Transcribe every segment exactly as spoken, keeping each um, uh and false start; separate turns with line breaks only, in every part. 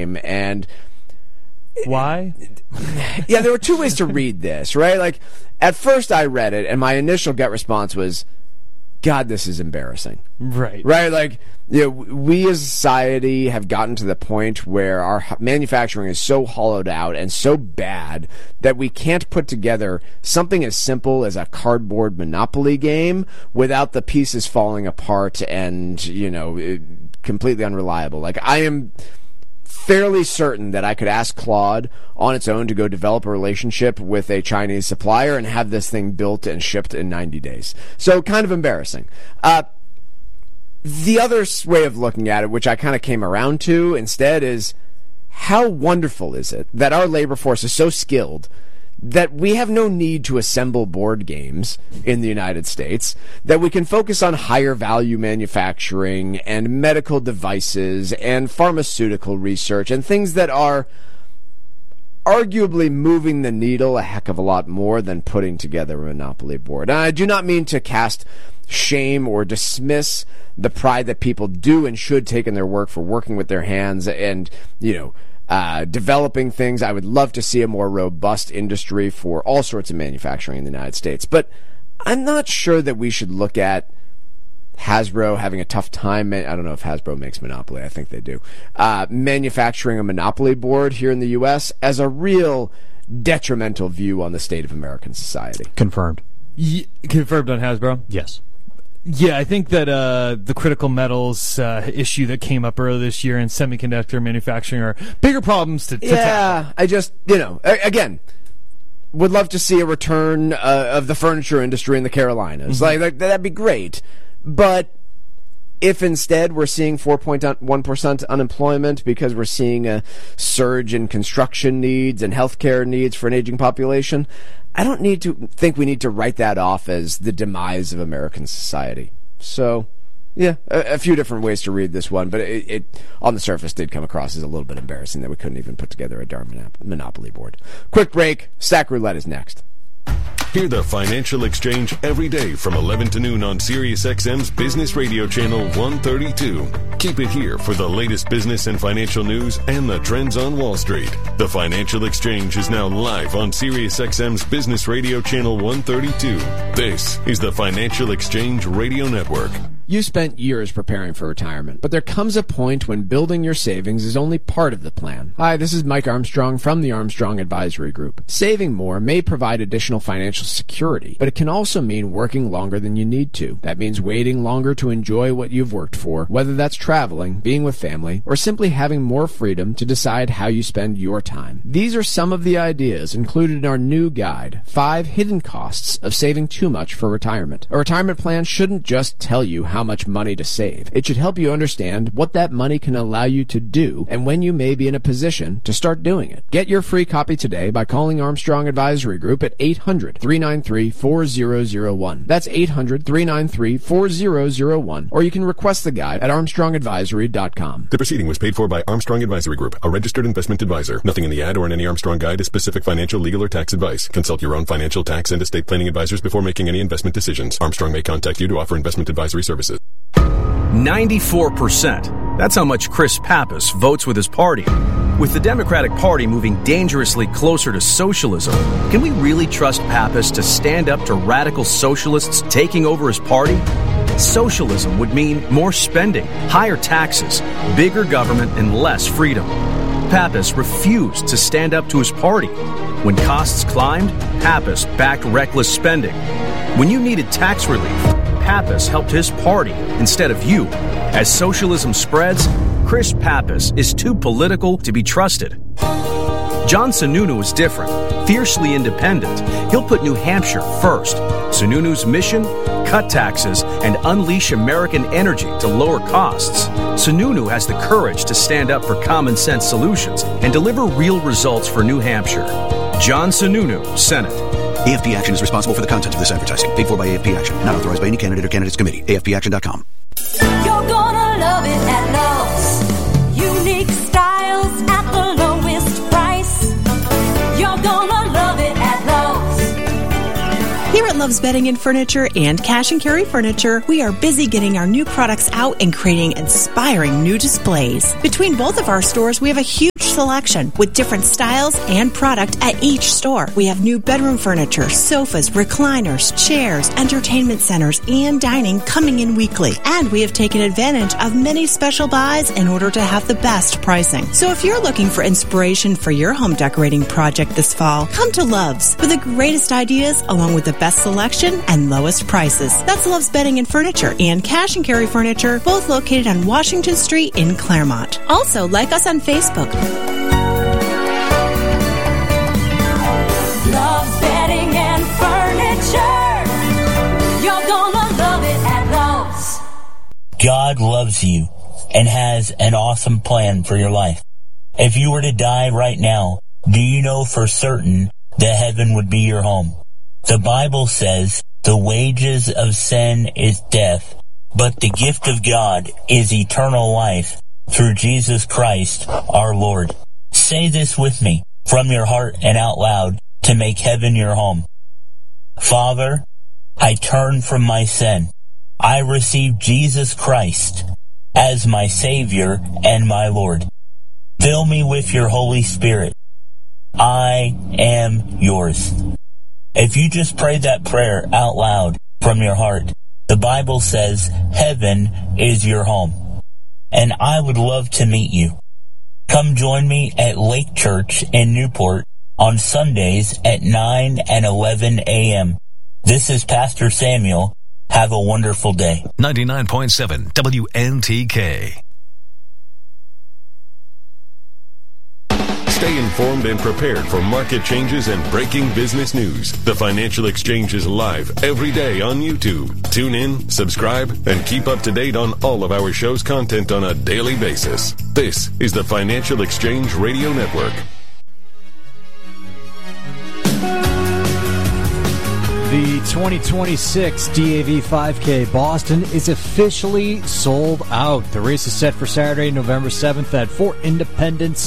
And
why?
Yeah, there were two ways to read this, right? Like, at first I read it, and my initial gut response was, God, this is embarrassing.
Right.
Right? Like, you know, we as a society have gotten to the point where our manufacturing is so hollowed out and so bad that we can't put together something as simple as a cardboard Monopoly game without the pieces falling apart and, you know, completely unreliable. Like, I am fairly certain that I could ask Claude on its own to go develop a relationship with a Chinese supplier and have this thing built and shipped in ninety days. So kind of embarrassing. Uh, the other way of looking at it, which I kind of came around to instead, is how wonderful is it that our labor force is so skilled that we have no need to assemble board games in the United States, that we can focus on higher value manufacturing and medical devices and pharmaceutical research and things that are arguably moving the needle a heck of a lot more than putting together a Monopoly board. And I do not mean to cast shame or dismiss the pride that people do and should take in their work for working with their hands and, you know, Uh, developing things. I would love to see a more robust industry for all sorts of manufacturing in the United States. But I'm not sure that we should look at Hasbro having a tough time. I don't know if Hasbro makes Monopoly. I think they do. Uh, manufacturing a Monopoly board here in the U S as a real detrimental view on the state of American society.
Confirmed.
Y- confirmed on Hasbro?
Yes.
Yeah, I think that uh, the critical metals uh, issue that came up earlier this year in semiconductor manufacturing are bigger problems to, to
yeah,
tackle.
I just, you know, again, would love to see a return uh, of the furniture industry in the Carolinas. Mm-hmm. Like, like that'd be great. But if instead we're seeing four point one percent unemployment because we're seeing a surge in construction needs and healthcare needs for an aging population, I don't need to think we need to write that off as the demise of American society. So, yeah, a, a few different ways to read this one, but it, it, on the surface, did come across as a little bit embarrassing that we couldn't even put together a darn Monopoly board. Quick break. Stack Roulette is next.
Hear the Financial Exchange every day from eleven to noon on SiriusXM's Business Radio Channel one thirty-two. Keep it here for the latest business and financial news and the trends on Wall Street. The Financial Exchange is now live on SiriusXM's Business Radio Channel one thirty-two. This is the Financial Exchange Radio Network.
You spent years preparing for retirement, but there comes a point when building your savings is only part of the plan. Hi, this is Mike Armstrong from the Armstrong Advisory Group. Saving more may provide additional financial security, but it can also mean working longer than you need to. That means waiting longer to enjoy what you've worked for, whether that's traveling, being with family, or simply having more freedom to decide how you spend your time. These are some of the ideas included in our new guide, Five Hidden Costs of Saving Too Much for Retirement. A retirement plan shouldn't just tell you how much money to save. It should help you understand what that money can allow you to do and when you may be in a position to start doing it. Get your free copy today by calling Armstrong Advisory Group at eight hundred, three nine three, four zero zero one. That's eight hundred, three nine three, four zero zero one. Or you can request the guide at armstrong advisory dot com.
The proceeding was paid for by Armstrong Advisory Group, a registered investment advisor. Nothing in the ad or in any Armstrong guide is specific financial, legal, or tax advice. Consult your own financial, tax, and estate planning advisors before making any investment decisions. Armstrong may contact you to offer investment advisory services.
ninety-four percent. That's how much Chris Pappas votes with his party. With the Democratic Party moving dangerously closer to socialism, can we really trust Pappas to stand up to radical socialists taking over his party? Socialism would mean more spending, higher taxes, bigger government, and less freedom. Pappas refused to stand up to his party. When costs climbed, Pappas backed reckless spending. When you needed tax relief, Pappas helped his party instead of you. As socialism spreads, Chris Pappas is too political to be trusted. John Sununu is different, fiercely independent. He'll put New Hampshire first. Sununu's mission? Cut taxes and unleash American energy to lower costs. Sununu has the courage to stand up for common sense solutions and deliver real results for New Hampshire. John Sununu, Senate.
A F P Action is responsible for the content of this advertising. Paid for by A F P Action. Not authorized by any candidate or candidates committee. A F P action dot com.
You're gonna love it at Lowe's. Unique styles at the lowest price. You're gonna love it at Lowe's.
Here at Love's Bedding and Furniture and Cash and Carry Furniture, we are busy getting our new products out and creating inspiring new displays. Between both of our stores, we have a huge selection with different styles and product at each store. We have new bedroom furniture, sofas, recliners, chairs, entertainment centers, and dining coming in weekly. And we have taken advantage of many special buys in order to have the best pricing. So if you're looking for inspiration for your home decorating project this fall, come to Love's for the greatest ideas along with the best selection and lowest prices. That's Love's Bedding and Furniture and Cash and Carry Furniture, both located on Washington Street in Claremont. Also, like us on Facebook.
Love's Bedding and Furniture. You're gonna love it at Love's.
God loves you and has an awesome plan for your life. If you were to die right now, do you know for certain that heaven would be your home? The Bible says the wages of sin is death, but the gift of God is eternal life through Jesus Christ our Lord. Say this with me from your heart and out loud to make heaven your home. Father, I turn from my sin. I receive Jesus Christ as my Savior and my Lord. Fill me with your Holy Spirit. I am yours. If you just prayed that prayer out loud from your heart, the Bible says heaven is your home. And I would love to meet you. Come join me at Lake Church in Newport on Sundays at nine and eleven a.m. This is Pastor Samuel. Have a wonderful day.
ninety-nine point seven W N T K. Stay informed and prepared for market changes and breaking business news. The Financial Exchange is live every day on YouTube. Tune in, subscribe, and keep up to date on all of our show's content on a daily basis. This is the Financial Exchange Radio Network.
The twenty twenty-six D A V five K Boston is officially sold out. The race is set for Saturday, November seventh at Fort Independence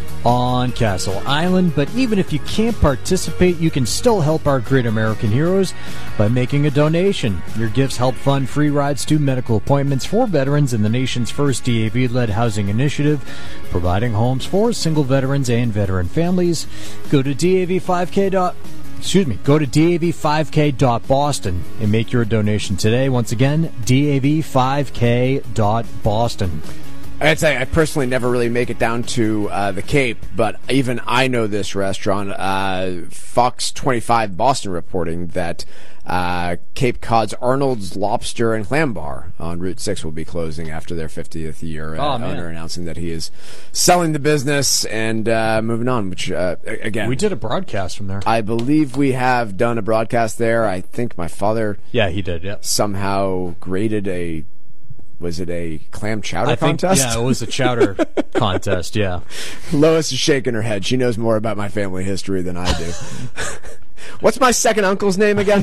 on Castle Island. But even if you can't participate, you can still help our great American heroes by making a donation. Your gifts help fund free rides to medical appointments for veterans in the nation's first D A V-led housing initiative, providing homes for single veterans and veteran families. Go to D A V five K. Excuse me, go to D A V five K dot Boston and make your donation today. Once again, D A V five K dot Boston.
I'd say I personally never really make it down to uh, the Cape, but even I know this restaurant. Uh, Fox twenty-five Boston reporting that uh, Cape Cod's Arnold's Lobster and Clam Bar on Route six will be closing after their fiftieth year. Uh,
oh, man.
Owner announcing that he is selling the business and uh, moving on, which, uh, again...
We did a broadcast from there.
I believe we have done a broadcast there. I think my father...
Yeah, he did, yeah.
Somehow graded a... Was it a clam chowder
I think,
contest?
Yeah, it was a chowder contest, yeah.
Lois is shaking her head. She knows more about my family history than I do. What's my second uncle's name again?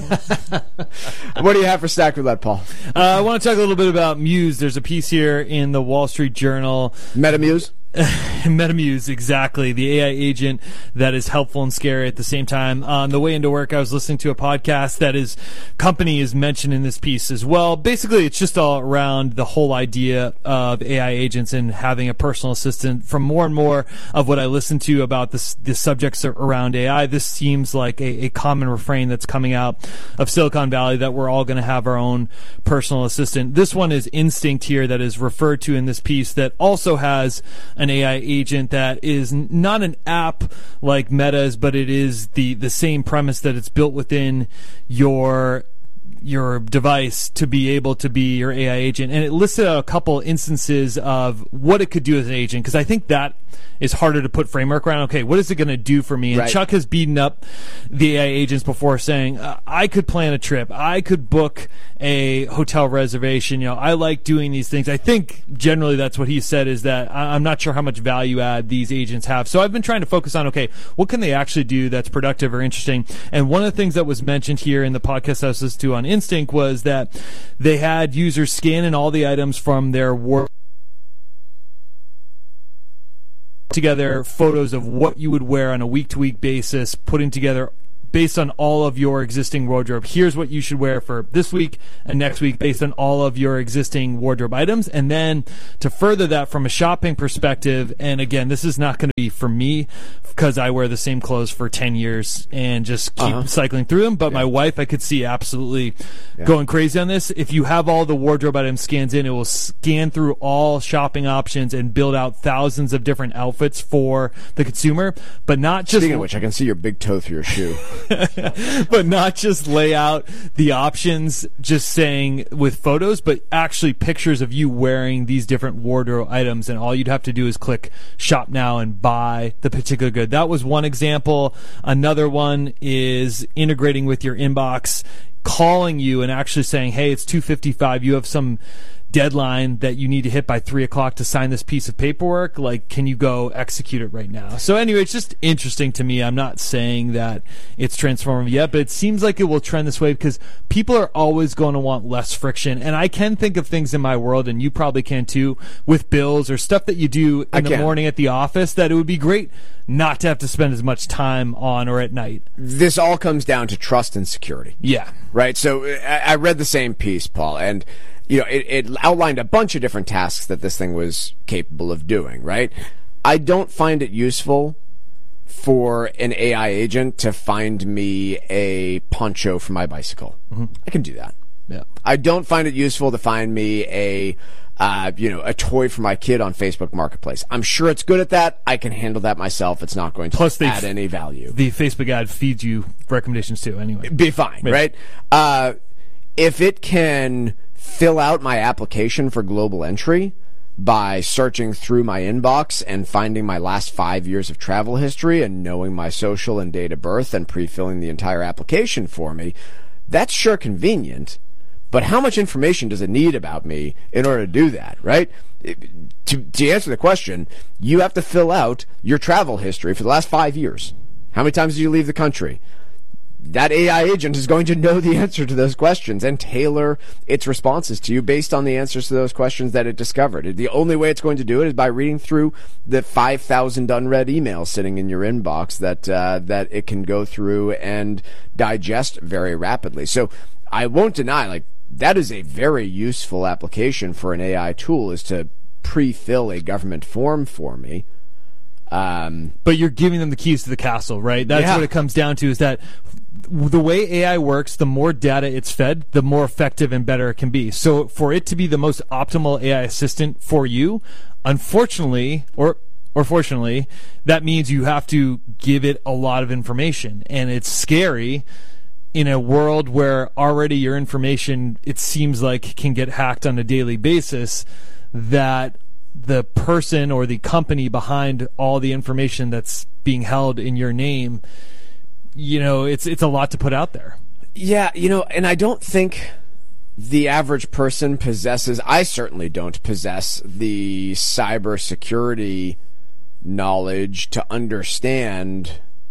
What do you have for Stack Roulette, Paul?
Uh, I want to talk a little bit about Muse. There's a piece here in the Wall Street Journal.
Metamuse?
Metamuse, exactly. The A I agent that is helpful and scary at the same time. On the way into work, I was listening to a podcast that his company is mentioned in this piece as well. Basically, it's just all around the whole idea of A I agents and having a personal assistant. From more and more of what I listen to about this, the subjects around A I, this seems like a, a common refrain that's coming out of Silicon Valley, that we're all going to have our own personal assistant. This one is Instinct here, that is referred to in this piece, that also has an A I agent that is not an app like Meta's, but it is the, the same premise that it's built within your your device to be able to be your A I agent. And it listed out a couple instances of what it could do as an agent, because I think that is harder to put framework around. Okay, what is it going to do for me? And
right.
Chuck has beaten up the A I agents before, saying, uh, I could plan a trip. I could book a hotel reservation. You know, I like doing these things. I think generally that's what he said, is that I- I'm not sure how much value add these agents have. So I've been trying to focus on, okay, what can they actually do that's productive or interesting? And one of the things that was mentioned here in the podcast I was listening to on Instinct was that they had users scanning all the items from their work together photos of what you would wear on a week-to-week basis, putting together based on all of your existing wardrobe. Here's what you should wear for this week and next week based on all of your existing wardrobe items. And then to further that from a shopping perspective, and again, this is not going to be for me because I wear the same clothes for ten years and just keep
Uh-huh.
cycling through them. But
Yeah.
my wife, I could see absolutely
Yeah.
going crazy on this. If you have all the wardrobe items scanned in, it will scan through all shopping options and build out thousands of different outfits for the consumer, but not just
Speaking of which, I can see your big toe through your shoe.
but not just lay out the options just saying with photos, but actually pictures of you wearing these different wardrobe items, and all you'd have to do is click shop now and buy the particular good. That was one example. Another one is integrating with your inbox, calling you and actually saying, hey, it's two fifty-five, you have some deadline that you need to hit by three o'clock to sign this piece of paperwork. Like, can you go execute it right now? So anyway, it's just interesting to me. I'm not saying that it's transformative yet, but it seems like it will trend this way because people are always going to want less friction. And I can think of things in my world, and you probably can too, with bills or stuff that you do in
I
the
can.
morning at the office that it would be great not to have to spend as much time on or at night.
This all comes down to trust and security.
Yeah.
Right? So I, I read the same piece, Paul, and you know, it, it outlined a bunch of different tasks that this thing was capable of doing, right? I don't find it useful for an A I agent to find me a poncho for my bicycle. Mm-hmm. I can do that.
Yeah.
I don't find it useful to find me a, uh, you know, a toy for my kid on Facebook Marketplace. I'm sure it's good at that. I can handle that myself. It's not going to
Plus they
add
f-
any value.
The Facebook ad feeds you recommendations too, anyway.
Be fine,
Yeah.
right? Uh, if it can fill out my application for global entry by searching through my inbox and finding my last five years of travel history and knowing my social and date of birth and pre-filling the entire application for me, that's sure convenient. But how much information does it need about me in order to do that, right? To, to answer the question, you have to fill out your travel history for the last five years. How many times did you leave the country? That A I agent is going to know the answer to those questions and tailor its responses to you based on the answers to those questions that it discovered. The only way it's going to do it is by reading through the five thousand unread emails sitting in your inbox that uh, that it can go through and digest very rapidly. So I won't deny, like, that is a very useful application for an A I tool, is to pre-fill a government form for me. Um,
but you're giving them the keys to the castle, right? That's
Yeah.
what it comes down to, is that the way A I works, the more data it's fed, the more effective and better it can be. So for it to be the most optimal A I assistant for you, unfortunately, or or fortunately, that means you have to give it a lot of information. And it's scary in a world where already your information, it seems like, can get hacked on a daily basis, that the person or the company behind all the information that's being held in your name, you know, it's it's a lot to put out there.
Yeah, you know, and I don't think the average person possesses, I certainly don't possess the cybersecurity knowledge to understand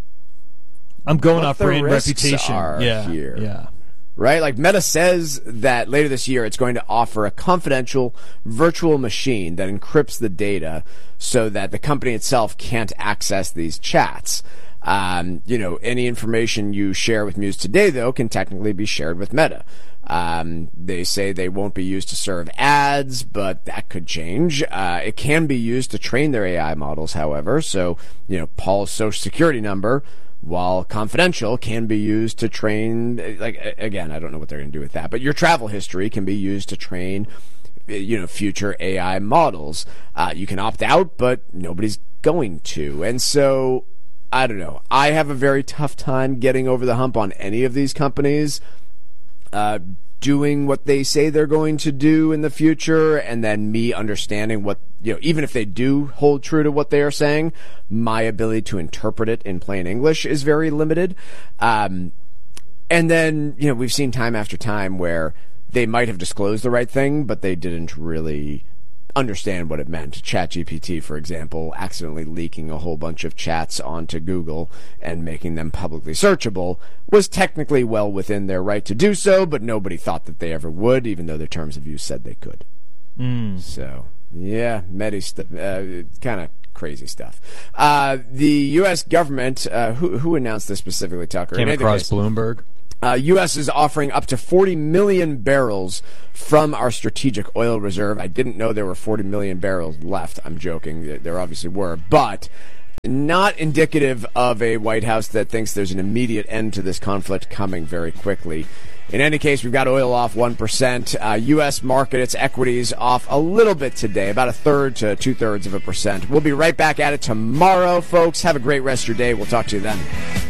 I'm going
what
off
the
brand
risks
reputation.
are
yeah,
here.
yeah.
Right? Like, Meta says that later this year it's going to offer a confidential virtual machine that encrypts the data so that the company itself can't access these chats. Um, you know, any information you share with Muse today, though, can technically be shared with Meta. Um, they say they won't be used to serve ads, but that could change. Uh, it can be used to train their A I models, however. So, you know, Paul's social security number, while confidential, can be used to train, like, again, I don't know what they're going to do with that, but your travel history can be used to train, you know, future A I models. Uh, you can opt out, but nobody's going to. And so, I don't know. I have a very tough time getting over the hump on any of these companies uh, doing what they say they're going to do in the future, and then me understanding what, you know, even if they do hold true to what they are saying, my ability to interpret it in plain English is very limited. Um, and then, you know, we've seen time after time where they might have disclosed the right thing, but they didn't really understand what it meant. ChatGPT, for example, accidentally leaking a whole bunch of chats onto Google and making them publicly searchable was technically well within their right to do so, but nobody thought that they ever would, even though their terms of use said they could.
Mm.
So, yeah, Medi st- uh, kind of crazy stuff. Uh, the U S government, uh, who, who announced this specifically, Tucker?
Came
In any
across
case,
Bloomberg.
Uh, U S is offering up to forty million barrels from our strategic oil reserve. I didn't know there were forty million barrels left. I'm joking. There obviously were. But not indicative of a White House that thinks there's an immediate end to this conflict coming very quickly. In any case, we've got oil off one percent. Uh, U S market, its equities off a little bit today, about a third to two-thirds of a percent. We'll be right back at it tomorrow, folks. Have a great rest of your day. We'll talk to you then.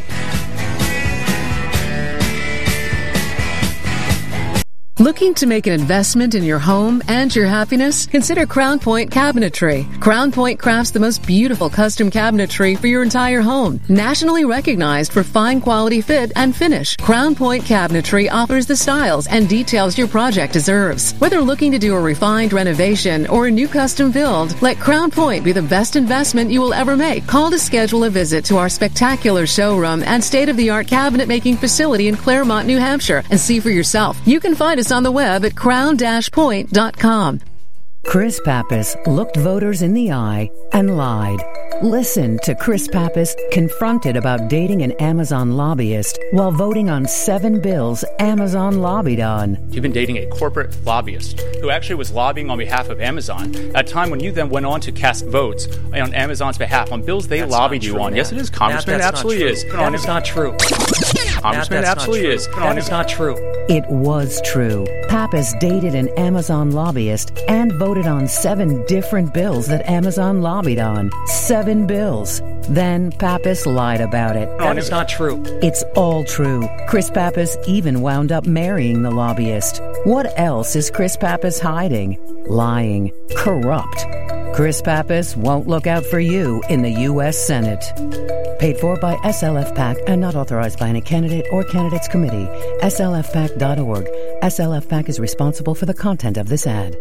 Looking to make an investment in your home and your happiness? Consider Crown Point Cabinetry. Crown Point crafts the most beautiful custom cabinetry for your entire home. Nationally recognized for fine quality fit and finish, Crown Point Cabinetry offers the styles and details your project deserves. Whether looking to do a refined renovation or a new custom build, let Crown Point be the best investment you will ever make. Call to schedule a visit to our spectacular showroom and state-of-the-art cabinet making facility in Claremont, New Hampshire, and see for yourself. You can find us on the web at crown dash point dot com.
Chris Pappas looked voters in the eye and lied. Listen to Chris Pappas confronted about dating an Amazon lobbyist while voting on seven bills Amazon lobbied on.
You've been dating a corporate lobbyist who actually was lobbying on behalf of Amazon at a time when you then went on to cast votes on Amazon's behalf on bills they
that's
lobbied you
true,
on.
Matt.
Yes, it is, Congressman.
Matt,
It absolutely is.
That is not true.
Congressman,
Matt,
absolutely
not
is.
That is not true.
It was true. Pappas dated an Amazon lobbyist and voted on seven different bills that Amazon lobbied on. Seven bills. Then Pappas lied about it.
That is not true.
It's all true. Chris Pappas even wound up marrying the lobbyist. What else is Chris Pappas hiding? Lying. Corrupt. Chris Pappas won't look out for you in the U S Senate. Paid for by S L F PAC and not authorized by any candidate or candidates committee. S L F pac dot org. S L F PAC is responsible for the content of this ad.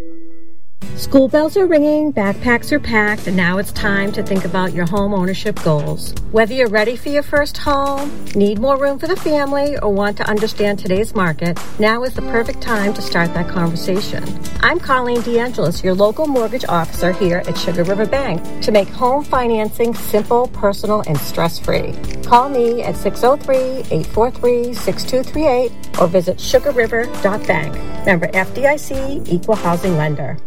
School bells are ringing, backpacks are packed, and now it's time to think about your home ownership goals. Whether you're ready for your first home, need more room for the family, or want to understand today's market, now is the perfect time to start that conversation. I'm Colleen DeAngelis, your local mortgage officer here at Sugar River Bank, to make home financing simple, personal, and stress-free. Call me at six oh three, eight four three, six two three eight or visit sugar river dot bank. Member F D I C, Equal Housing Lender.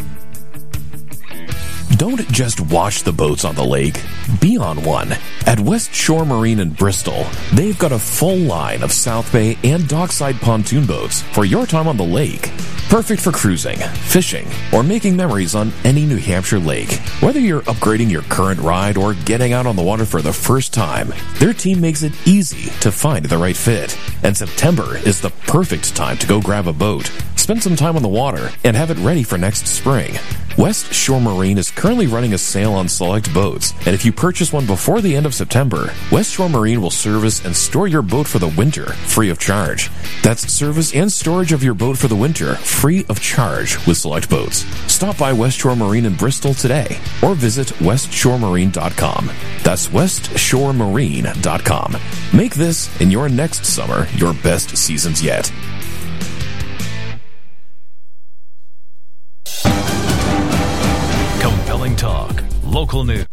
Don't just watch the boats on the lake. Be on one. At West Shore Marine in Bristol, they've got a full line of South Bay and dockside pontoon boats for your time on the lake. Perfect for cruising, fishing, or making memories on any New Hampshire lake. Whether you're upgrading your current ride or getting out on the water for the first time, their team makes it easy to find the right fit. And September is the perfect time to go grab a boat, spend some time on the water, and have it ready for next spring. West Shore Marine is currently running a sale on select boats, and if you purchase one before the end of September, West Shore Marine will service and store your boat for the winter free of charge. That's service and storage of your boat for the winter free of charge with select boats. Stop by West Shore Marine in Bristol today or visit west shore marine dot com. That's west shore marine dot com. Make this and your next summer your best seasons yet.
Compelling talk, local news.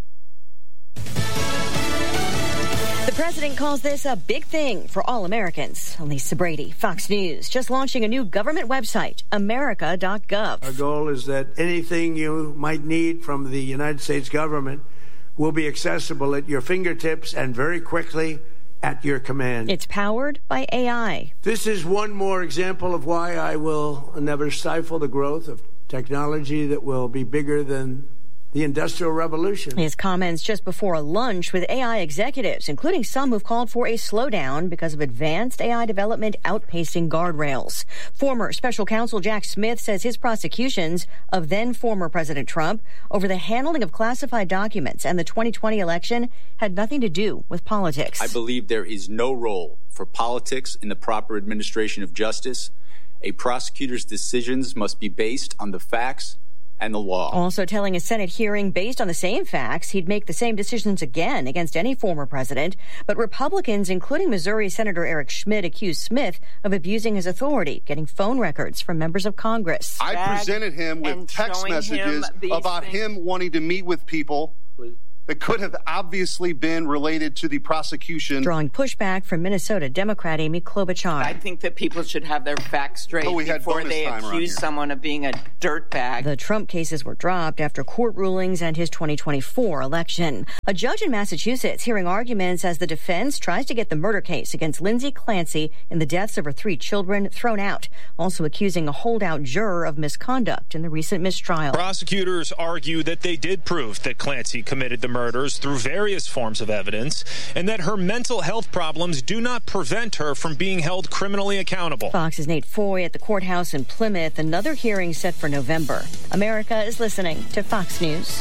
The president calls this a big thing for all Americans. Lisa Brady, Fox News, just launching a new government website, america dot gov.
Our goal is that anything you might need from the United States government will be accessible at your fingertips and very quickly at your command.
It's powered by A I.
This is one more example of why I will never stifle the growth of technology that will be bigger than the Industrial Revolution.
His comments just before a lunch with A I executives, including some who've called for a slowdown because of advanced A I development outpacing guardrails. Former Special Counsel Jack Smith says his prosecutions of then former President Trump over the handling of classified documents and the twenty twenty election had nothing to do with politics.
I believe there is no role for politics in the proper administration of justice. A prosecutor's decisions must be based on the facts and the law.
Also telling a Senate hearing based on the same facts, he'd make the same decisions again against any former president. But Republicans, including Missouri Senator Eric Schmidt, accused Smith of abusing his authority, getting phone records from members of Congress.
I presented him with text messages about him wanting to meet with people that could have obviously been related to the prosecution.
Drawing pushback from Minnesota Democrat Amy Klobuchar.
I think that people should have their facts straight
oh, we had
before they accuse someone of being a dirtbag.
The Trump cases were dropped after court rulings and his twenty twenty-four election. A judge in Massachusetts hearing arguments as the defense tries to get the murder case against Lindsay Clancy in the deaths of her three children thrown out, also accusing a holdout juror of misconduct in the recent mistrial.
Prosecutors argue that they did prove that Clancy committed the murders through various forms of evidence, and that her mental health problems do not prevent her from being held criminally accountable.
Fox's Nate Foy at the courthouse in Plymouth. Another hearing set for November. America is listening to Fox News.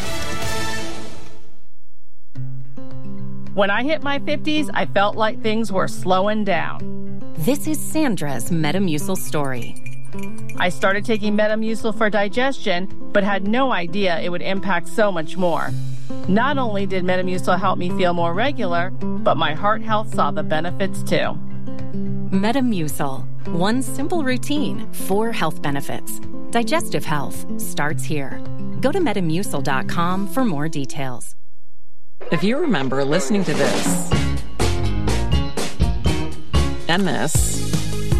When I hit my fifties, I felt like things were slowing down.
This is Sandra's Metamucil story.
I started taking Metamucil for digestion, but had no idea it would impact so much more. Not only did Metamucil help me feel more regular, but my heart health saw the benefits too.
Metamucil. One simple routine, four health benefits. Digestive health starts here. Go to metamucil dot com for more details.
If you remember listening to this, and this,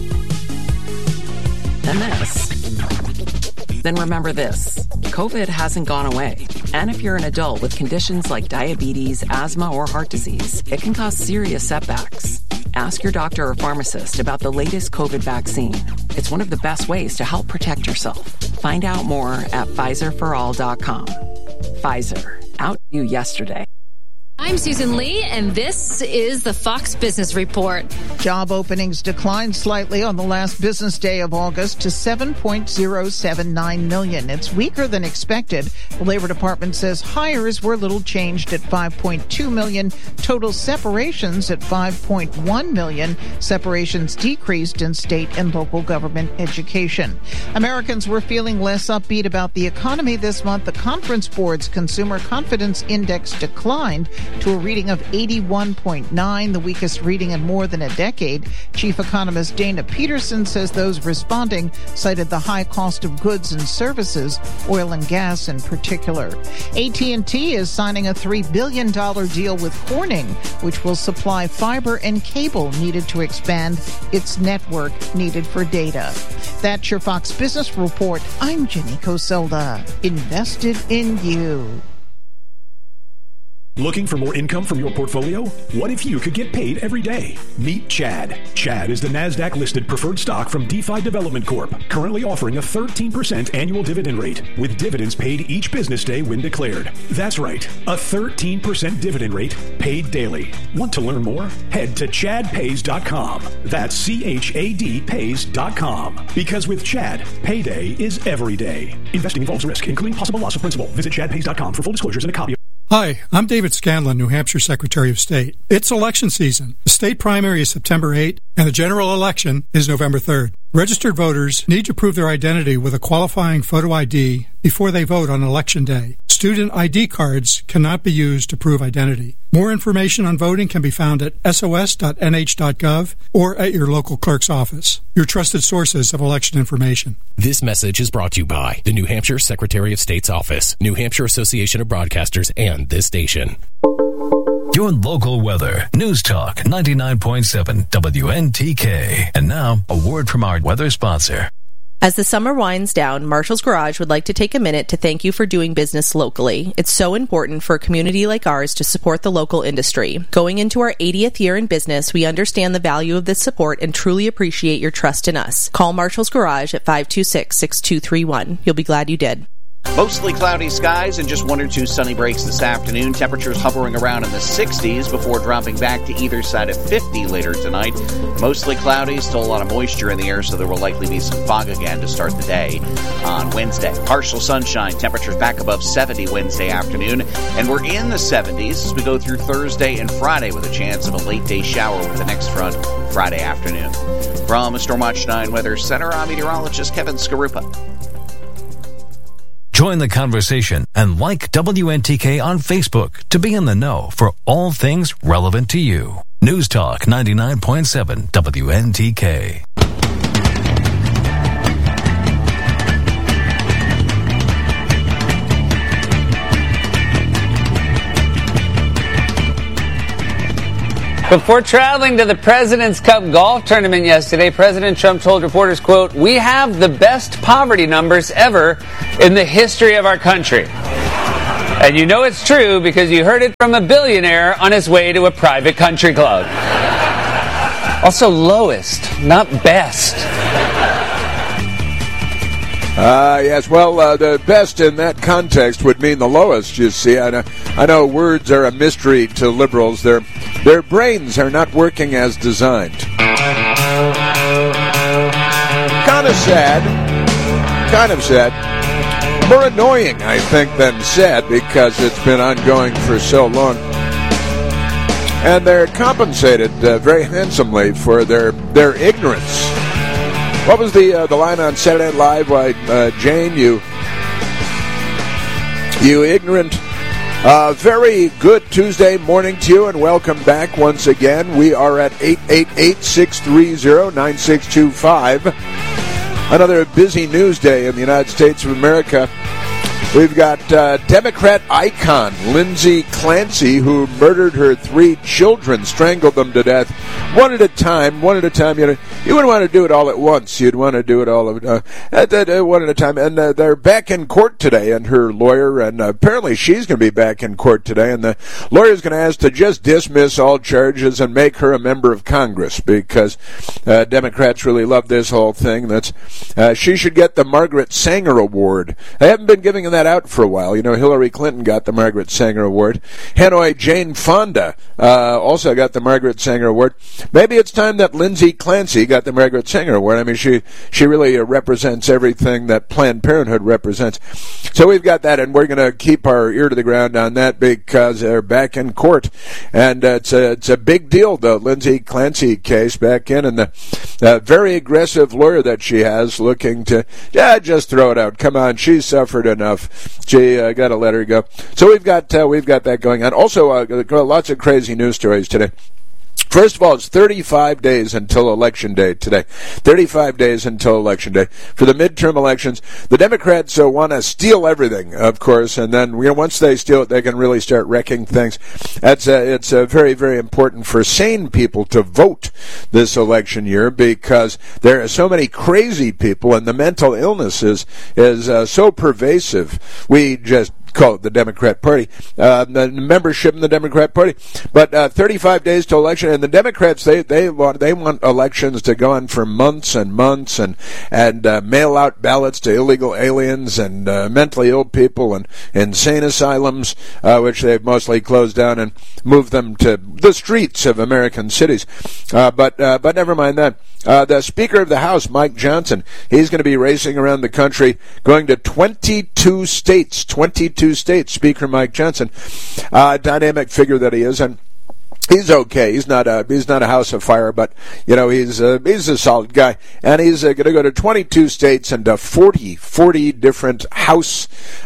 and this, then remember this. COVID hasn't gone away. And if you're an adult with conditions like diabetes, asthma, or heart disease, it can cause serious setbacks. Ask your doctor or pharmacist about the latest COVID vaccine. It's one of the best ways to help protect yourself. Find out more at Pfizer for all dot com. Pfizer, out you yesterday.
I'm Susan Lee, and this is the Fox Business Report.
Job openings declined slightly on the last business day of August to seven point zero seven nine million. It's weaker than expected. The Labor Department says hires were little changed at five point two million. Total separations at five point one million. Separations decreased in state and local government education. Americans were feeling less upbeat about the economy this month. The Conference Board's Consumer Confidence Index declined to a reading of eighty-one point nine, the weakest reading in more than a decade. Chief economist Dana Peterson says those responding cited the high cost of goods and services, oil and gas in particular. A T and T is signing a three billion dollars deal with Corning, which will supply fiber and cable needed to expand its network needed for data. That's your Fox Business Report. I'm Jenny Coselda. Invested in you.
Looking for more income from your portfolio? What if you could get paid every day? Meet Chad. Chad is the NASDAQ-listed preferred stock from DeFi Development Corp, currently offering a thirteen percent annual dividend rate, with dividends paid each business day when declared. That's right, a thirteen percent dividend rate paid daily. Want to learn more? Head to chad pays dot com. That's C H A D pays dot com. Because with Chad, payday is every day. Investing involves risk, including possible loss of principal. Visit chad pays dot com for full disclosures and a copy of...
Hi, I'm David Scanlon, New Hampshire Secretary of State. It's election season. The state primary is September eighth, and the general election is November third. Registered voters need to prove their identity with a qualifying photo I D before they vote on Election Day. Student I D cards cannot be used to prove identity. More information on voting can be found at S O S dot N H dot gov or at your local clerk's office. Your trusted sources of election information.
This message is brought to you by the New Hampshire Secretary of State's Office, New Hampshire Association of Broadcasters, and this station.
Your local weather. News Talk ninety-nine point seven W N T K. And now, a word from our weather sponsor.
As the summer winds down, Marshall's Garage would like to take a minute to thank you for doing business locally. It's so important for a community like ours to support the local industry. Going into our eightieth year in business, we understand the value of this support and truly appreciate your trust in us. Call Marshall's Garage at five two six, six two three one. You'll be glad you did.
Mostly cloudy skies and just one or two sunny breaks this afternoon. Temperatures hovering around in the sixties before dropping back to either side of fifty later tonight. Mostly cloudy, still a lot of moisture in the air, so there will likely be some fog again to start the day on Wednesday. Partial sunshine, temperatures back above seventy Wednesday afternoon, and we're in the seventies as we go through Thursday and Friday with a chance of a late day shower with the next front Friday afternoon. From Stormwatch nine Weather Center, I'm meteorologist Kevin Skarupa.
Join the conversation and like W N T K on Facebook to be in the know for all things relevant to you. News Talk ninety-nine point seven W N T K.
Before traveling to the President's Cup golf tournament yesterday, President Trump told reporters, quote, "We have the best poverty numbers ever in the history of our country." And you know it's true because you heard it from a billionaire on his way to a private country club. Also lowest, not best.
Uh, yes, well, uh, the best in that context would mean the lowest, you see. I know, I know words are a mystery to liberals. Their, their brains are not working as designed. Kind of sad. Kind of sad. More annoying, I think, than sad because it's been ongoing for so long. And they're compensated uh, very handsomely for their, their ignorance. What was the uh, the line on Saturday Night Live? Why, uh, Jane, you you ignorant. Uh, very good Tuesday morning to you, and welcome back once again. We are at eight eight eight, six three zero, nine six two five. Another busy news day in the United States of America. We've got uh, Democrat icon Lindsay Clancy, who murdered her three children, strangled them to death, one at a time, one at a time. You know, you wouldn't want to do it all at once. You'd want to do it all of, uh, at, at, uh, one at a time. And uh, they're back in court today, and her lawyer, and uh, apparently she's going to be back in court today, and the lawyer's going to ask to just dismiss all charges and make her a member of Congress because uh, Democrats really love this whole thing. That's uh, she should get the Margaret Sanger Award. They haven't been giving that out for a while. You know, Hillary Clinton got the Margaret Sanger Award. Hanoi Jane Fonda uh, also got the Margaret Sanger Award. Maybe it's time that Lindsay Clancy got the Margaret Sanger Award. I mean, she she really uh, represents everything that Planned Parenthood represents. So we've got that, and we're going to keep our ear to the ground on that because they're back in court, and uh, it's a it's a big deal. The Lindsay Clancy case back in, and the uh, very aggressive lawyer that she has looking to yeah just throw it out. Come on, she's suffered enough. She uh, got to let her go. So we've got uh, we've got that going on. Also, uh, lots of crazy news stories today. First of all, it's thirty-five days until Election Day today. thirty-five days until Election Day. For the midterm elections, the Democrats uh, want to steal everything, of course, and then you know, once they steal it, they can really start wrecking things. That's uh, It's uh, very, very important for sane people to vote this election year because there are so many crazy people, and the mental illness is, is uh, so pervasive. We just call it the Democrat Party, uh, the membership in the Democrat Party. But uh, thirty-five days to election, and the Democrats they they want they want elections to go on for months and months, and and uh, mail out ballots to illegal aliens and uh, mentally ill people and insane asylums, uh, which they've mostly closed down and moved them to the streets of American cities. Uh, but uh, but never mind that. Uh, the Speaker of the House, Mike Johnson, he's going to be racing around the country, going to twenty-two states. twenty-two states, Speaker Mike Johnson. Uh, dynamic figure that he is, and he's okay. He's not a he's not a house of fire, but you know he's a, he's a solid guy, and he's uh, going to go to twenty-two states and uh, forty, forty different House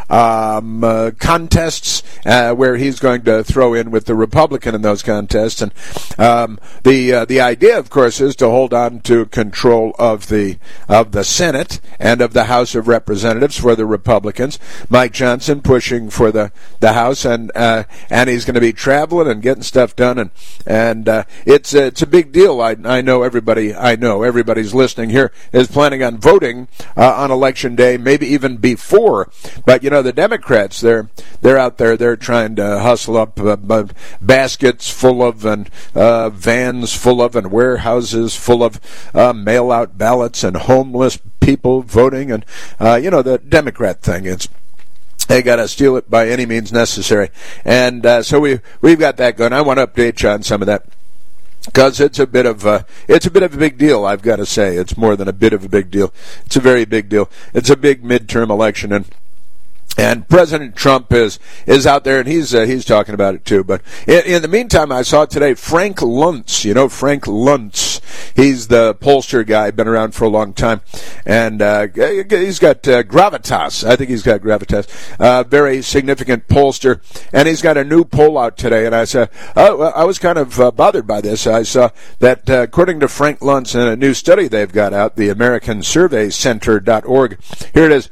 um, uh, contests uh, where he's going to throw in with the Republican in those contests. And um, the uh, the idea, of course, is to hold on to control of the of the Senate and of the House of Representatives for the Republicans. Mike Johnson pushing for the the House, and uh, and he's going to be traveling and getting stuff done. And And uh, it's uh, it's a big deal. I I know everybody. I know everybody's listening here is planning on voting uh, on Election Day, maybe even before. But you know the Democrats, they're they're out there. They're trying to hustle up uh, uh, baskets full of and uh, vans full of and warehouses full of uh, mail-out ballots and homeless people voting. And uh, you know the Democrat thing. It's they got to steal it by any means necessary. And uh, so we, we've got that going. I want to update you on some of that because it's a bit of a, it's a bit of a big deal, I've got to say. It's more than a bit of a big deal. It's a very big deal. It's a big midterm election, and And President Trump is is out there, and he's uh, he's talking about it too. But in, in the meantime, I saw today Frank Luntz. You know Frank Luntz. He's the pollster guy, been around for a long time, and uh, he's got uh, gravitas. I think he's got gravitas. Uh, very significant pollster, and he's got a new poll out today. And I said, oh, I was kind of uh, bothered by this. I saw that uh, according to Frank Luntz, in a new study they've got out, the American Survey Center dot org. Here it is.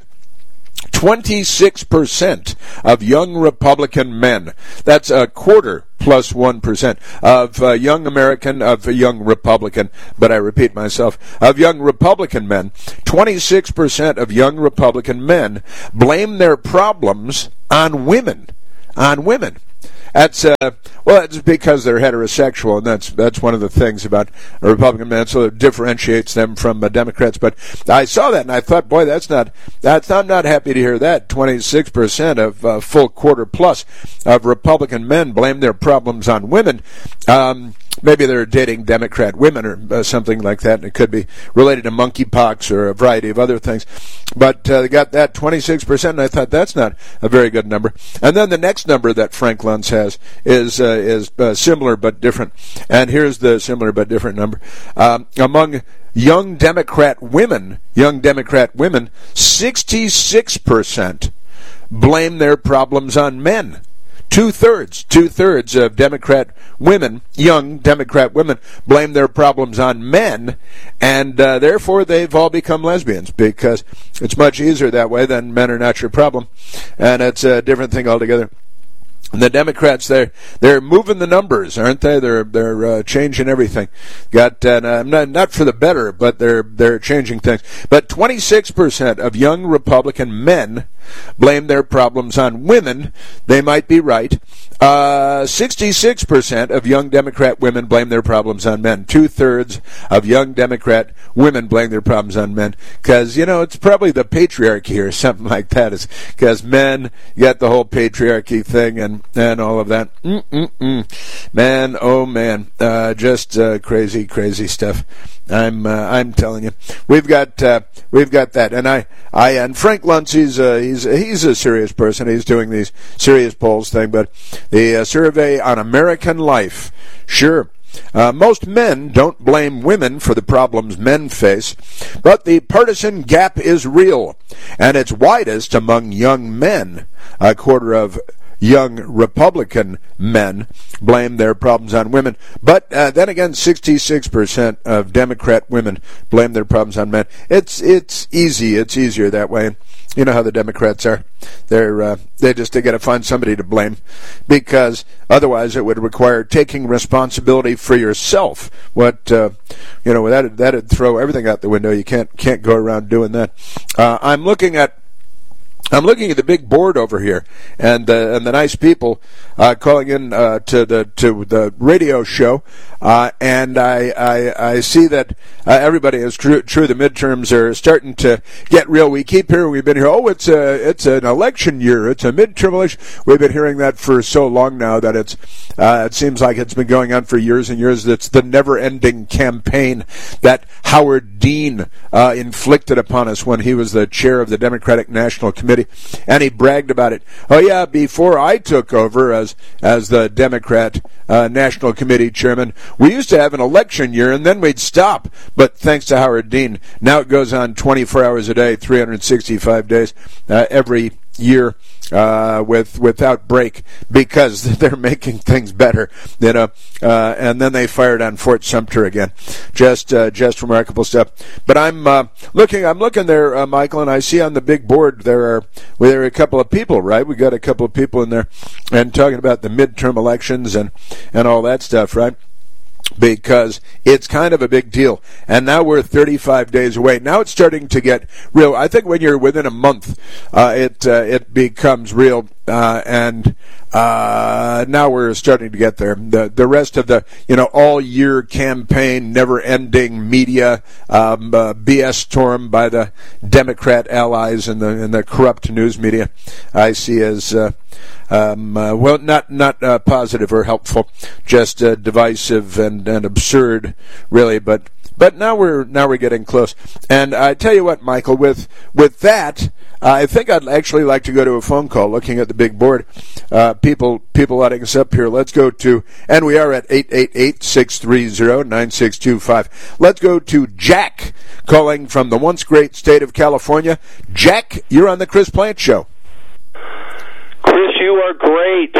twenty-six percent of young Republican men, that's a quarter plus one percent of uh, young American, of young Republican, but I repeat myself, of young Republican men, twenty-six percent of young Republican men blame their problems on women, on women. That's uh, well, it's because they're heterosexual, and that's that's one of the things about a Republican men, so it differentiates them from uh, Democrats. But I saw that, and I thought, boy, that's not that's I'm not happy to hear that. Twenty-six percent of uh, full quarter plus of Republican men blame their problems on women. Um, Maybe they're dating Democrat women or uh, something like that, and it could be related to monkeypox or a variety of other things. But uh, they got that twenty-six percent, and I thought that's not a very good number. And then the next number that Frank Luntz has is uh, is uh, similar but different. And here's the similar but different number. Um, among young Democrat women, young Democrat women, sixty-six percent blame their problems on men. Two-thirds, two-thirds of Democrat women, young Democrat women, blame their problems on men, and uh, therefore they've all become lesbians, because it's much easier that way than men are not your problem, and it's a different thing altogether. The Democrats, they're they're moving the numbers, aren't they? They're they're uh, changing everything. Got uh, not not for the better, but they're they're changing things. But twenty-six percent of young Republican men blame their problems on women. They might be right. Uh, sixty-six percent of young Democrat women blame their problems on men. Two-thirds of young Democrat women blame their problems on men. Because, you know, it's probably the patriarchy or something like that. It's because men, you got the whole patriarchy thing and, and all of that. Mm-mm-mm. Man, oh man. Uh, just uh, crazy, crazy stuff. I'm uh, I'm telling you, we've got uh, we've got that, and I I and Frank Luntz, he's uh, he's he's a serious person. He's doing these serious polls thing, but the uh, survey on American life, sure. Uh, most men don't blame women for the problems men face, but the partisan gap is real, and it's widest among young men. A quarter of young Republican men blame their problems on women. But uh, then again, sixty-six percent of Democrat women blame their problems on men. It's it's easy. It's easier that way. You know how the Democrats are. They're uh, they just they got to find somebody to blame, because otherwise it would require taking responsibility for yourself. What uh, you know, that that'd throw everything out the window. You can't can't go around doing that. Uh, I'm looking at. I'm looking at the big board over here, and uh, and the nice people uh, calling in uh, to the to the radio show, uh, and I, I I see that uh, everybody is true. True, the midterms are starting to get real. We keep hearing, we've been here. Oh, it's a it's an election year. It's a midterm election. We've been hearing that for so long now that it's uh, it seems like it's been going on for years and years. It's the never-ending campaign that Howard Dean uh, inflicted upon us when he was the chair of the Democratic National Committee. And he bragged about it. Oh yeah, before I took over as as the Democrat uh, National Committee chairman, we used to have an election year and then we'd stop. But thanks to Howard Dean, now it goes on twenty-four hours a day, three hundred sixty-five days, uh, every year, uh, with without break, because they're making things better, you know. Uh, and then they fired on Fort Sumter again. Just uh, just remarkable stuff. But I'm uh, looking. I'm looking there, uh, Michael, and I see on the big board there are well, there are a couple of people, right? We got a couple of people in there, and talking about the midterm elections and and all that stuff, right? Because it's kind of a big deal. And now we're thirty-five days away. Now it's starting to get real. I think when you're within a month, uh, it uh, it becomes real. Uh, and uh, now we're starting to get there. The the rest of the, you know, all year campaign, never ending media um, uh, B S storm by the Democrat allies and the and the corrupt news media, I see as uh, um, uh, well, not not uh, positive or helpful, just uh, divisive and, and absurd, really. But but now we're now we're getting close. And I tell you what, Michael, with with that, uh, I think I'd actually like to go to a phone call. Looking at the big board, uh, people people letting us up here. Let's go to, and we are at eight eight eight, six three zero, nine six two five. Let's go to Jack, calling from the once great state of California. Jack, you're on the Chris Plante Show.
Chris, you are great.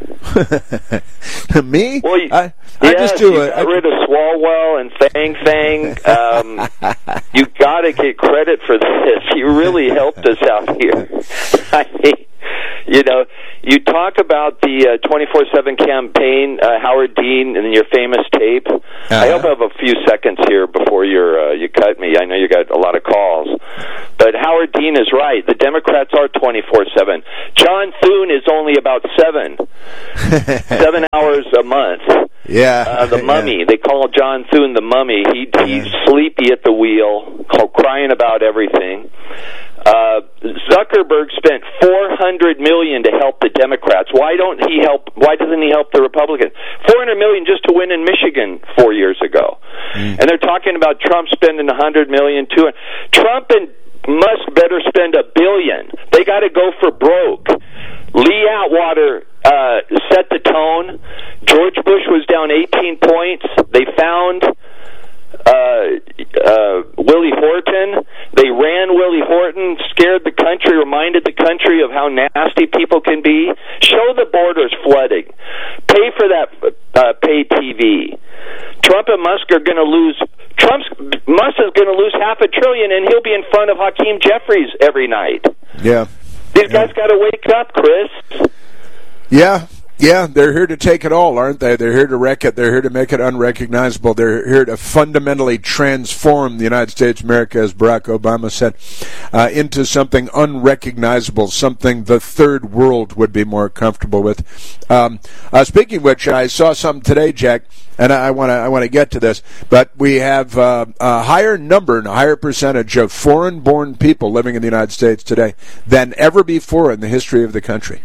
Me?
Well, you,
I, I
yes,
just do
you
it.
got rid of Swalwell and Fang Fang. Um, you got to get credit for this. You really helped us out here. I mean, you know, you talk about the uh, twenty-four seven campaign, uh, Howard Dean, and your famous tape. Uh-huh. I hope I have a few seconds here before you're, uh, you cut me. I know you got a lot of calls. But Howard Dean is right. The Democrats are twenty-four seven. John Thune is only about seven. seven hours a month.
Yeah.
Uh, the mummy. Yeah. They call John Thune the mummy. He, he's yeah. sleepy at the wheel, crying about everything. Uh, Zuckerberg spent four hundred million dollars to help the Democrats. Why don't he help? Why doesn't he help the Republicans? four hundred million dollars just to win in Michigan four years ago. Mm. And they're talking about Trump spending one hundred million dollars too. Trump and Musk better spend a billion. They got to go for broke. Lee Atwater uh, set the tone. George Bush was down eighteen points. They found Uh, uh, Willie Horton. They ran Willie Horton, scared the country, reminded the country of how nasty people can be. Show the borders flooding. Pay for that uh, pay T V. Trump and Musk are going to lose. Trump's Musk is going to lose half a trillion, and he'll be in front of Hakeem Jeffries every night.
Yeah,
these
yeah.
guys got to wake up, Chris.
Yeah. Yeah, they're here to take it all, aren't they? They're here to wreck it. They're here to make it unrecognizable. They're here to fundamentally transform the United States of America, as Barack Obama said, uh, into something unrecognizable, something the third world would be more comfortable with. Um, uh, speaking of which, I saw something today, Jack, and I want to I want to get to this, but we have uh, a higher number and a higher percentage of foreign-born people living in the United States today than ever before in the history of the country.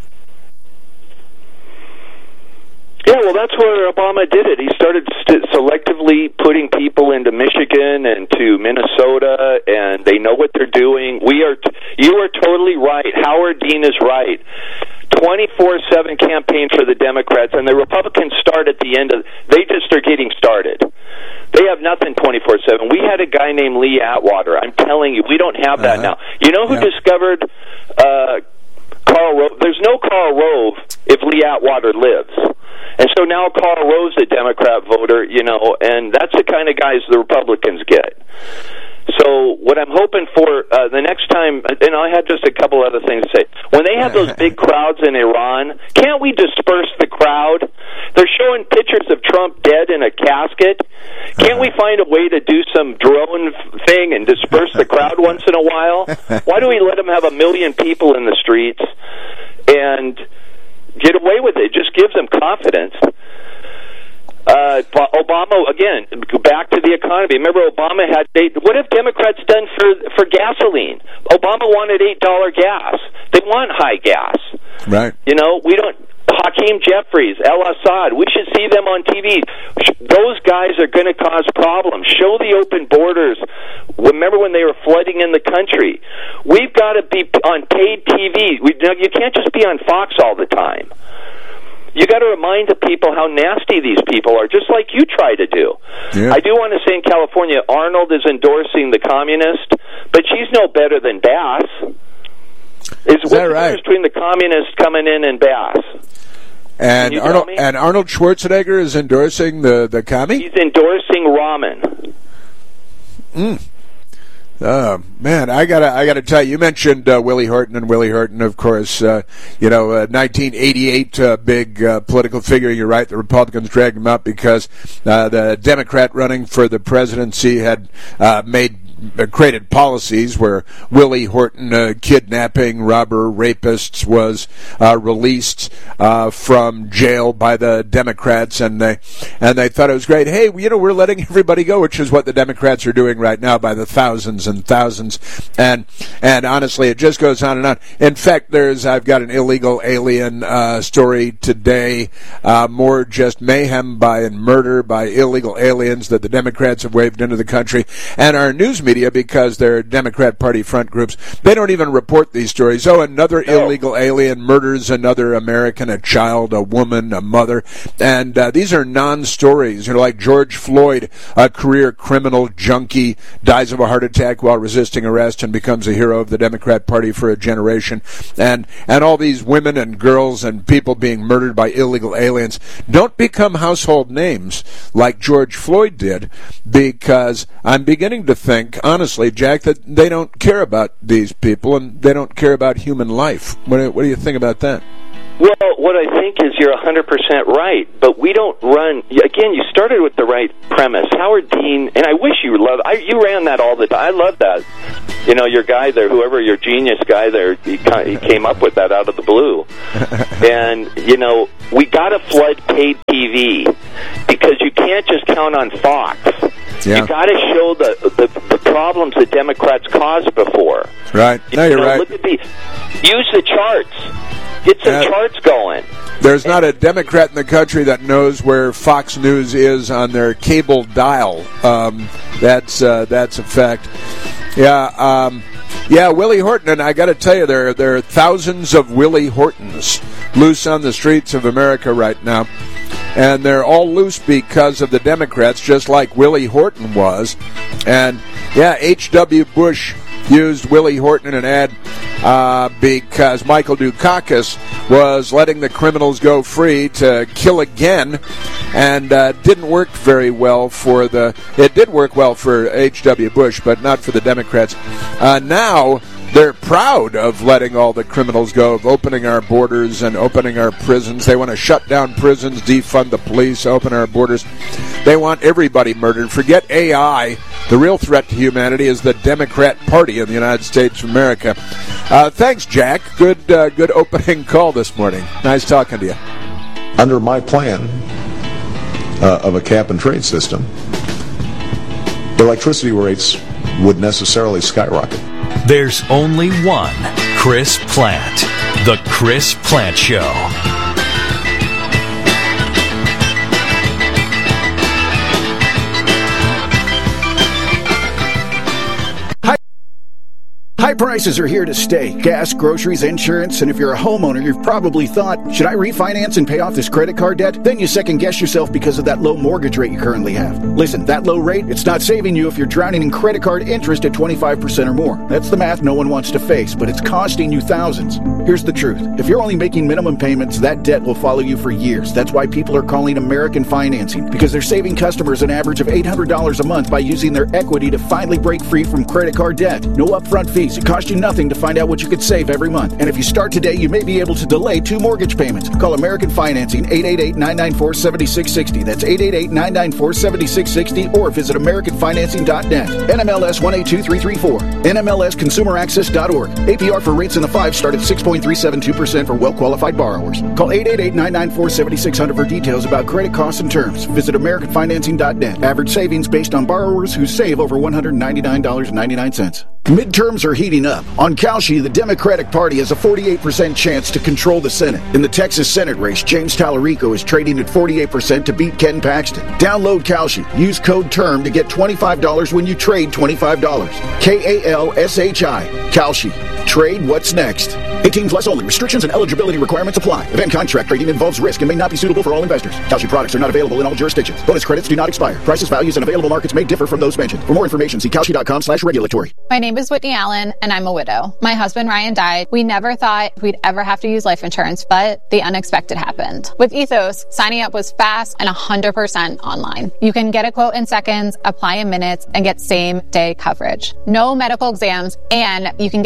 Yeah, well, that's where Obama did it. He started st- selectively putting people into Michigan and to Minnesota, and they know what they're doing. We are, t- you are totally right. Howard Dean is right. twenty-four seven campaign for the Democrats, and the Republicans start at the end of. They just are getting started. They have nothing twenty-four seven. We had a guy named Lee Atwater. I'm telling you, we don't have that uh-huh. now. You know who yeah. discovered uh, Karl Rove? There's no Karl Rove if Lee Atwater lives. And so now Karl Rove's a Democrat voter, you know, and that's the kind of guys the Republicans get. So what I'm hoping for uh, the next time, and I had just a couple other things to say. When they have those big crowds in Iran, can't we disperse the crowd? They're showing pictures of Trump dead in a casket. Can't we find a way to do some drone thing and disperse the crowd once in a while? Why do we let them have a million people in the streets and get away with it? It just gives them confidence. Uh, Obama, again, back to the economy. Remember, Obama had eight. What have Democrats done for for gasoline? Obama wanted eight dollar gas. They want high gas.
Right.
You know, we don't. Hakeem Jeffries, El Assad. We should see them on T V. Those guys are going to cause problems. Show the open borders. Remember when they were flooding in the country? We've got to be on paid T V. We, you can't just be on Fox all the time. You got to remind the people how nasty these people are, just like you try to do. Yeah. I do want to say in California, Arnold is endorsing the communist, but she's no better than Bass. Is,
is
what's
that
the
right?
difference between the communists coming in and Bass?
And Arnold and Arnold Schwarzenegger is endorsing the the commie?
He's endorsing ramen.
Mm. Oh man, I gotta, I gotta tell you. You mentioned uh, Willie Horton, and Willie Horton, of course, uh, you know, uh, nineteen eighty-eight uh, big uh, political figure. You're right. The Republicans dragged him up because uh, the Democrat running for the presidency had uh, made created policies where Willie Horton, uh, kidnapping, robber, rapists, was uh, released uh, from jail by the Democrats, and they and they thought it was great. Hey, you know, we're letting everybody go, which is what the Democrats are doing right now by the thousands and thousands. And and honestly, it just goes on and on. In fact, there's I've got an illegal alien uh, story today, uh, more just mayhem by and murder by illegal aliens that the Democrats have waved into the country. And our news media, because they're Democrat Party front groups, they don't even report these stories. Oh, another no. illegal alien murders another American, a child, a woman, a mother. And uh, these are non-stories. You know, like George Floyd, a career criminal junkie, dies of a heart attack while resisting arrest and becomes a hero of the Democrat Party for a generation. And and all these women and girls and people being murdered by illegal aliens don't become household names like George Floyd did, because I'm beginning to think, honestly, Jack, that they don't care about these people and they don't care about human life. What do, what do you think about that?
Well, what I think is you're one hundred percent right, but we don't run, again, you started with the right premise. Howard Dean, and I wish you loved, I, you ran that all the time. I love that. You know, your guy there, whoever your genius guy there, he, he came up with that out of the blue. And, you know, we got to flood paid T V because you can't just count on Fox. Yeah. You got to show the, the the problems that Democrats caused before.
Right. No, you're
you know,
right.
Look at the, use the charts. Get some uh, charts going.
There's not a Democrat in the country that knows where Fox News is on their cable dial. Um, that's uh, that's a fact. Yeah, um, yeah. Willie Horton, and I got to tell you, there there are thousands of Willie Hortons loose on the streets of America right now, and they're all loose because of the Democrats, just like Willie Horton was. And yeah, H W Bush used Willie Horton in an ad uh, because Michael Dukakis was letting the criminals go free to kill again, and uh, didn't work very well for the. It did work well for H W Bush, but not for the Democrats. Uh, now they're proud of letting all the criminals go, of opening our borders and opening our prisons. They want to shut down prisons, defund the police, open our borders. They want everybody murdered. Forget A I. The real threat to humanity is the Democrat Party in the United States of America. Uh, thanks, Jack. Good, uh, good opening call this morning. Nice talking to you.
Under my plan uh, of a cap-and-trade system, electricity rates would necessarily skyrocket.
There's only one Chris Plante. The Chris Plante Show.
High prices are here to stay. Gas, groceries, insurance, and if you're a homeowner, you've probably thought, should I refinance and pay off this credit card debt? Then you second guess yourself because of that low mortgage rate you currently have. Listen, that low rate, it's not saving you if you're drowning in credit card interest at twenty-five percent or more. That's the math no one wants to face, but it's costing you thousands. Here's the truth. If you're only making minimum payments, that debt will follow you for years. That's why people are calling American Financing, because they're saving customers an average of eight hundred dollars a month by using their equity to finally break free from credit card debt. No upfront fees. It costs you nothing to find out what you could save every month. And if you start today, you may be able to delay two mortgage payments. Call American Financing, eight eight eight, nine nine four, seven six six zero. That's eight eight eight, nine nine four, seven six six zero, or visit American Financing dot net. N M L S one eight two three three four. N M L S Consumer Access dot org. A P R for rates in the five start at six point three seven two percent for well-qualified borrowers. Call eight eight eight, nine nine four, seven six zero zero for details about credit costs and terms. Visit American Financing dot net. Average savings based on borrowers who save over one hundred ninety-nine dollars and ninety-nine cents. Midterms are heating up. On Kalshi, the Democratic Party has a forty-eight percent chance to control the Senate. In the Texas Senate race, James Tallarico is trading at forty-eight percent to beat Ken Paxton. Download Kalshi. Use code TERM to get twenty-five dollars when you trade twenty-five dollars. K A L S H I. Kalshi. Trade what's next. eighteen plus only. Restrictions and eligibility requirements apply. Event contract trading involves risk and may not be suitable for all investors. Kalshi products are not available in all jurisdictions. Bonus credits do not expire. Prices, values, and available markets may differ from those mentioned. For more information, see Kalshi dot com slash regulatory.
My name is Whitney Allen, and I'm a widow. My husband, Ryan, died. We never thought we'd ever have to use life insurance, but the unexpected happened. With Ethos, signing up was fast and one hundred percent online. You can get a quote in seconds, apply in minutes, and get same-day coverage. No medical exams, and you can get up to three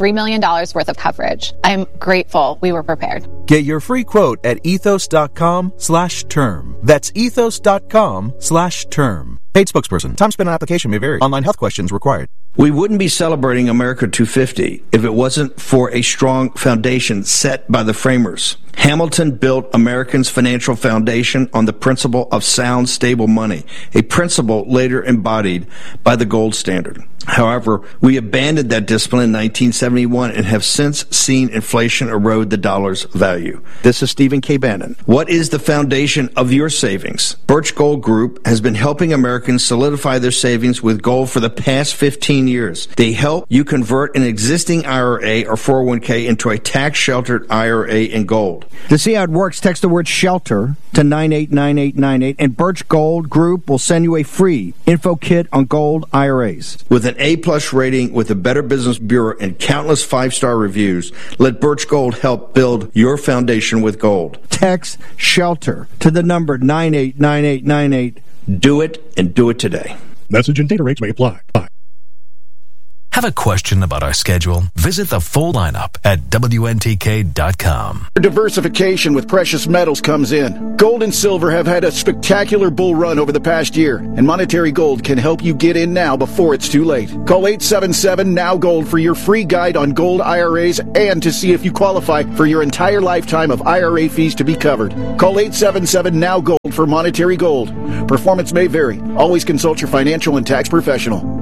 three million dollars worth of coverage. I'm grateful we were prepared.
Get your free quote at ethos.com slash term. That's ethos.com slash term. Paid spokesperson. Time spent on application may vary. Online health questions required.
We wouldn't be celebrating America two fifty if it wasn't for a strong foundation set by the framers. Hamilton built Americans' financial foundation on the principle of sound, stable money, a principle later embodied by the gold standard. However, we abandoned that discipline in nineteen seventy-one and have since seen inflation erode the dollar's value. This is Stephen K. Bannon. What is the foundation of your savings? Birch Gold Group has been helping Americans solidify their savings with gold for the past fifteen years. They help you convert an existing I R A or four oh one k into a tax-sheltered I R A in gold.
To see how it works, text the word SHELTER to nine eight nine eight nine eight, and Birch Gold Group will send you a free info kit on gold I R As.
With an A-plus rating with the Better Business Bureau and countless five-star reviews, let Birch Gold help build your foundation with gold.
Text SHELTER to the number nine eight nine eight nine eight.
Do it, and do it today.
Message and data rates may apply. Bye.
Have a question about our schedule? Visit the full lineup at W N T K dot com.
Diversification with precious metals comes in. Gold and silver have had a spectacular bull run over the past year, and Monetary Gold can help you get in now before it's too late. Call eight seven seven, N O W Gold for your free guide on gold I R As and to see if you qualify for your entire lifetime of I R A fees to be covered. Call eight seven seven, N O W Gold for Monetary Gold. Performance may vary. Always consult your financial and tax professional.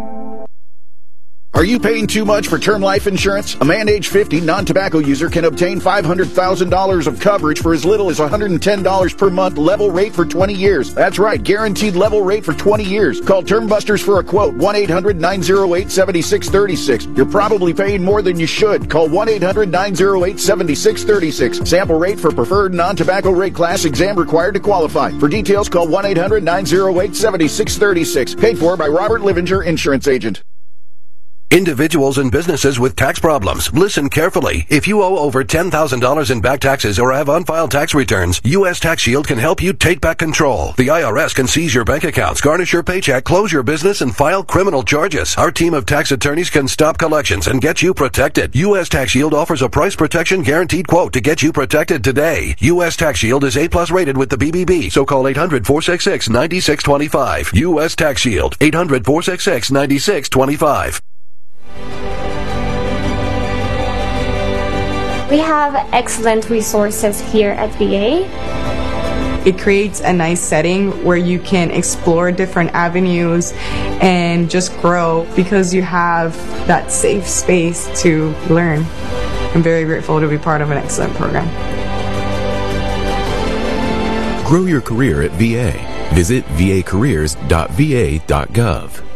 Are you paying too much for term life insurance? A man age fifty, non-tobacco user can obtain five hundred thousand dollars of coverage for as little as one hundred ten dollars per month, level rate for twenty years. That's right, guaranteed level rate for twenty years. Call Term Busters for a quote, one eight hundred nine oh eight seven six three six. You're probably paying more than you should. Call one eight hundred nine oh eight seven six three six. Sample rate for preferred non-tobacco rate class, exam required to qualify. For details, call one eight hundred nine oh eight seven six three six. Paid for by Robert Livinger, Insurance Agent.
Individuals and businesses with tax problems, listen carefully. If you owe over ten thousand dollars in back taxes or have unfiled tax returns, U S Tax Shield can help you take back control. The I R S can seize your bank accounts, garnish your paycheck, close your business, and file criminal charges. Our team of tax attorneys can stop collections and get you protected. U S Tax Shield offers a price protection guaranteed quote to get you protected today. U S Tax Shield is A-plus rated with the B B B, so call eight hundred four six six nine six two five. U S Tax Shield, eight hundred four six six nine six two five.
We have excellent resources here at V A.
It creates a nice setting where you can explore different avenues and just grow because you have that safe space to learn. I'm very grateful to be part of an excellent program.
Grow your career at V A. Visit v a careers dot v a dot gov.